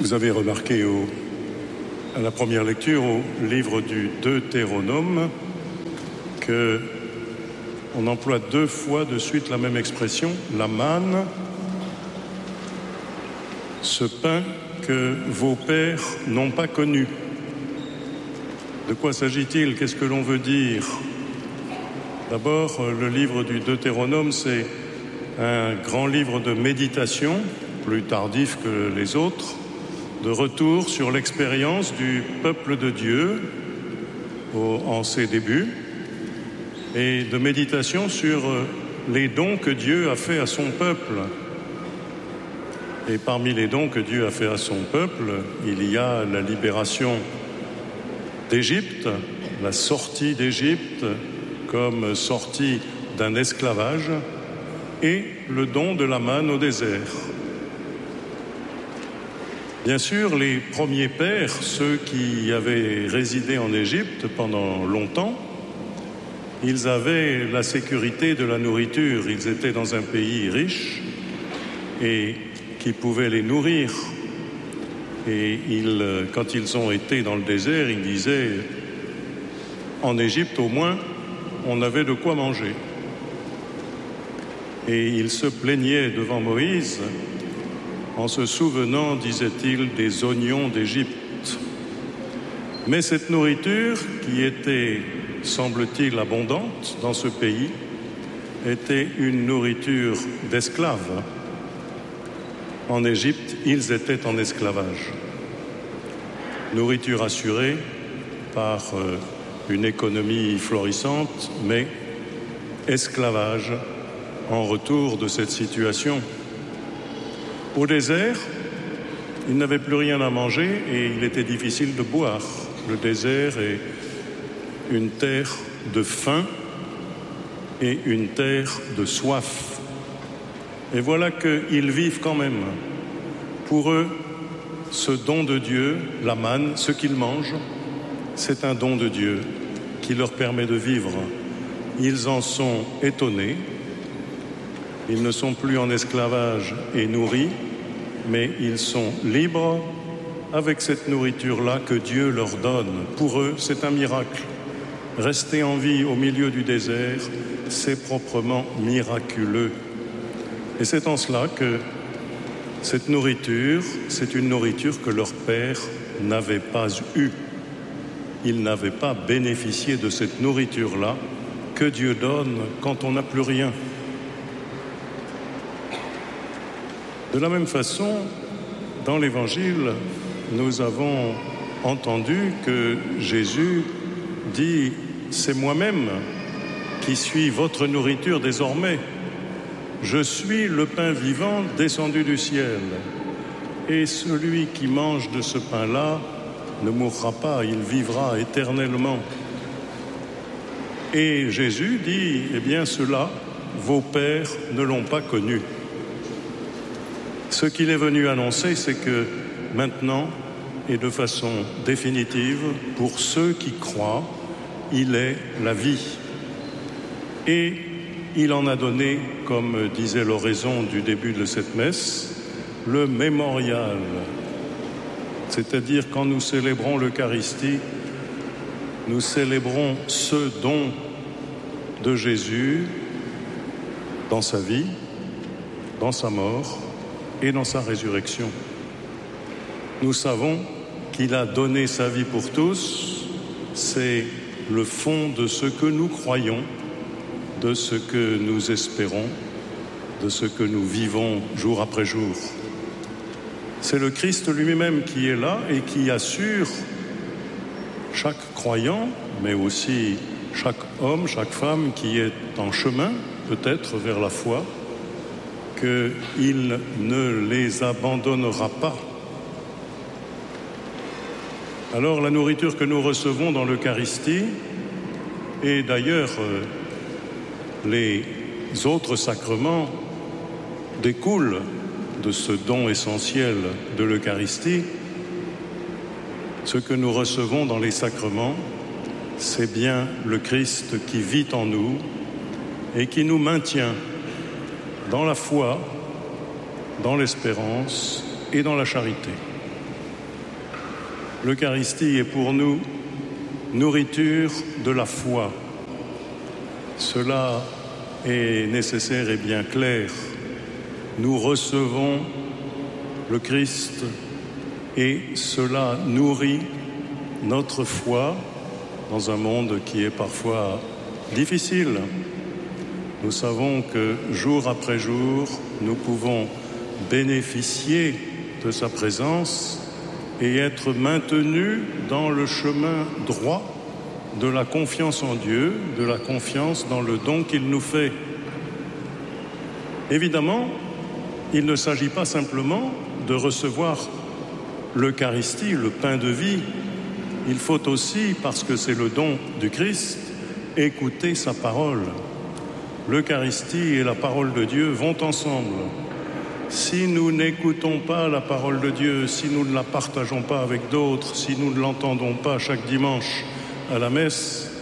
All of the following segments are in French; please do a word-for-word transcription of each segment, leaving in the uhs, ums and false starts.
Vous avez remarqué au, à la première lecture au livre du Deutéronome que on emploie deux fois de suite la même expression, la manne, ce pain que vos pères n'ont pas connu. De quoi s'agit-il? Qu'est-ce que l'on veut dire? D'abord, le livre du Deutéronome, c'est un grand livre de méditation, plus tardif que les autres, de retour sur l'expérience du peuple de Dieu au, en ses débuts, et de méditation sur les dons que Dieu a fait à son peuple. Et parmi les dons que Dieu a fait à son peuple, il y a la libération d'Égypte, la sortie d'Égypte comme sortie d'un esclavage, et le don de la manne au désert. Bien sûr, les premiers pères, ceux qui avaient résidé en Égypte pendant longtemps, ils avaient la sécurité de la nourriture. Ils étaient dans un pays riche et qui pouvait les nourrir. Et ils, quand ils ont été dans le désert, ils disaient « En Égypte, au moins, on avait de quoi manger ». Et ils se plaignaient devant Moïse en se souvenant, disait-il, des oignons d'Égypte. Mais cette nourriture, qui était, semble-t-il, abondante dans ce pays, était une nourriture d'esclaves. En Égypte, ils étaient en esclavage. Nourriture assurée par euh, une économie florissante, mais esclavage en retour de cette situation. Au désert, ils n'avaient plus rien à manger et il était difficile de boire. Le désert est une terre de faim et une terre de soif. Et voilà qu'ils vivent quand même. Pour eux, ce don de Dieu, la manne, ce qu'ils mangent, c'est un don de Dieu qui leur permet de vivre. Ils en sont étonnés. Ils ne sont plus en esclavage et nourris, mais ils sont libres avec cette nourriture-là que Dieu leur donne. Pour eux, c'est un miracle. Rester en vie au milieu du désert, c'est proprement miraculeux. Et c'est en cela que cette nourriture, c'est une nourriture que leurs pères n'avaient pas eue. Ils n'avaient pas bénéficié de cette nourriture-là que Dieu donne quand on n'a plus rien. De la même façon, dans l'Évangile, nous avons entendu que Jésus dit « C'est moi-même qui suis votre nourriture désormais. Je suis le pain vivant descendu du ciel. Et celui qui mange de ce pain-là ne mourra pas, il vivra éternellement. » Et Jésus dit « Eh bien, cela, vos pères ne l'ont pas connu. » Ce qu'il est venu annoncer, c'est que maintenant, et de façon définitive, pour ceux qui croient, il est la vie. Et il en a donné, comme disait l'oraison du début de cette messe, le mémorial. C'est-à-dire, quand nous célébrons l'Eucharistie, nous célébrons ce don de Jésus dans sa vie, dans sa mort, et dans sa résurrection. Nous savons qu'il a donné sa vie pour tous. C'est le fond de ce que nous croyons, de ce que nous espérons, de ce que nous vivons jour après jour. C'est le Christ lui-même qui est là et qui assure chaque croyant, mais aussi chaque homme, chaque femme qui est en chemin, peut-être vers la foi, qu'il ne les abandonnera pas. Alors la nourriture que nous recevons dans l'Eucharistie, et d'ailleurs euh, les autres sacrements découlent de ce don essentiel de l'Eucharistie, ce que nous recevons dans les sacrements, c'est bien le Christ qui vit en nous et qui nous maintient dans la foi, dans l'espérance et dans la charité. L'Eucharistie est pour nous nourriture de la foi. Cela est nécessaire et bien clair. Nous recevons le Christ et cela nourrit notre foi dans un monde qui est parfois difficile. Nous savons que jour après jour, nous pouvons bénéficier de sa présence et être maintenus dans le chemin droit de la confiance en Dieu, de la confiance dans le don qu'il nous fait. Évidemment, il ne s'agit pas simplement de recevoir l'Eucharistie, le pain de vie. Il faut aussi, parce que c'est le don du Christ, écouter sa parole. L'Eucharistie et la parole de Dieu vont ensemble. Si nous n'écoutons pas la parole de Dieu, si nous ne la partageons pas avec d'autres, si nous ne l'entendons pas chaque dimanche à la messe,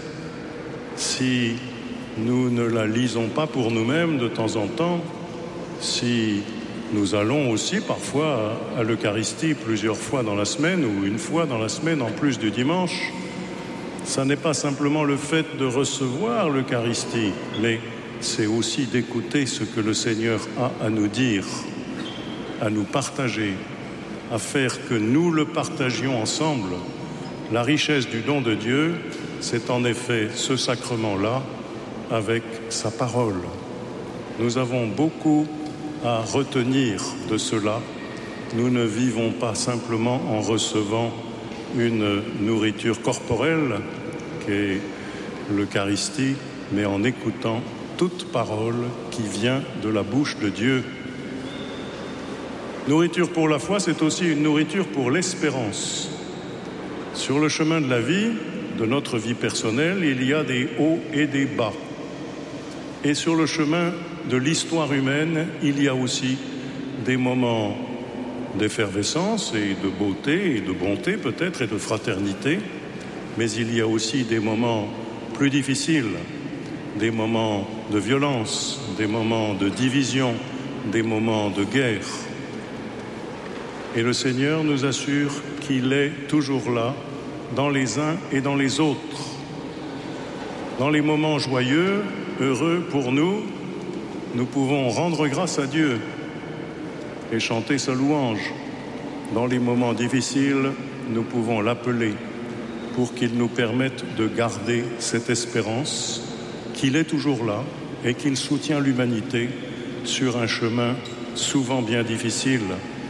si nous ne la lisons pas pour nous-mêmes de temps en temps, si nous allons aussi parfois à l'Eucharistie plusieurs fois dans la semaine ou une fois dans la semaine en plus du dimanche, ça n'est pas simplement le fait de recevoir l'Eucharistie, mais c'est aussi d'écouter ce que le Seigneur a à nous dire, à nous partager, à faire que nous le partagions ensemble. La richesse du don de Dieu, c'est en effet ce sacrement-là avec sa parole. Nous avons beaucoup à retenir de cela. Nous ne vivons pas simplement en recevant une nourriture corporelle qu'est l'Eucharistie, mais en écoutant toute parole qui vient de la bouche de Dieu. Nourriture pour la foi, c'est aussi une nourriture pour l'espérance. Sur le chemin de la vie, de notre vie personnelle, il y a des hauts et des bas. Et sur le chemin de l'histoire humaine, il y a aussi des moments d'effervescence et de beauté et de bonté peut-être et de fraternité, mais il y a aussi des moments plus difficiles, des moments de violence, des moments de division, des moments de guerre. Et le Seigneur nous assure qu'il est toujours là, dans les uns et dans les autres. Dans les moments joyeux, heureux pour nous, nous pouvons rendre grâce à Dieu et chanter sa louange. Dans les moments difficiles, nous pouvons l'appeler pour qu'il nous permette de garder cette espérance qu'il est toujours là et qu'il soutient l'humanité sur un chemin souvent bien difficile.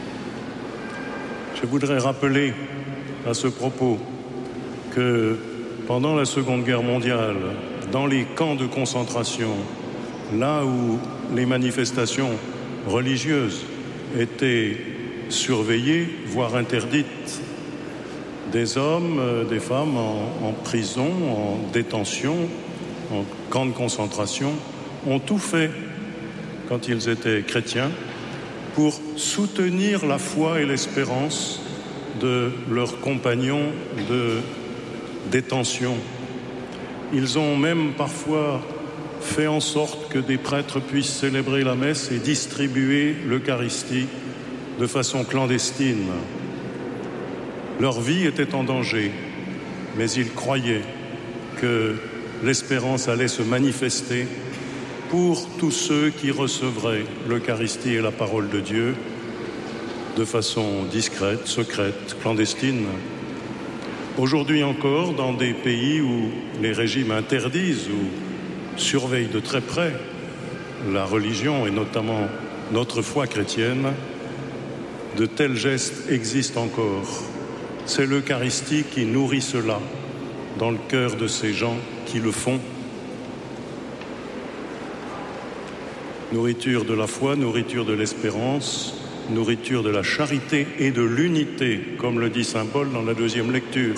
Je voudrais rappeler à ce propos que pendant la Seconde Guerre mondiale, dans les camps de concentration, là où les manifestations religieuses étaient surveillées, voire interdites, des hommes, des femmes en, en prison, en détention, en camp de concentration, ont tout fait, quand ils étaient chrétiens, pour soutenir la foi et l'espérance de leurs compagnons de détention. Ils ont même parfois fait en sorte que des prêtres puissent célébrer la messe et distribuer l'Eucharistie de façon clandestine. Leur vie était en danger, mais ils croyaient que l'espérance allait se manifester pour tous ceux qui recevraient l'Eucharistie et la parole de Dieu de façon discrète, secrète, clandestine. Aujourd'hui encore, dans des pays où les régimes interdisent ou surveillent de très près la religion et notamment notre foi chrétienne, de tels gestes existent encore. C'est l'Eucharistie qui nourrit cela dans le cœur de ces gens qui le font. Nourriture de la foi, nourriture de l'espérance, nourriture de la charité et de l'unité, comme le dit saint Paul dans la deuxième lecture.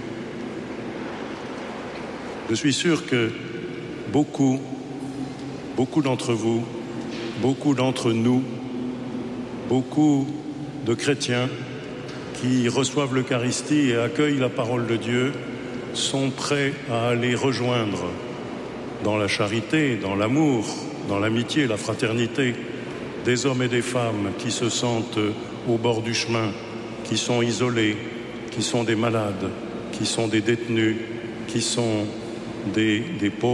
Je suis sûr que beaucoup, beaucoup d'entre vous, beaucoup d'entre nous, beaucoup de chrétiens qui reçoivent l'Eucharistie et accueillent la parole de Dieu sont prêts à aller rejoindre dans la charité, dans l'amour, dans l'amitié, la fraternité, des hommes et des femmes qui se sentent au bord du chemin, qui sont isolés, qui sont des malades, qui sont des détenus, qui sont des, des pauvres.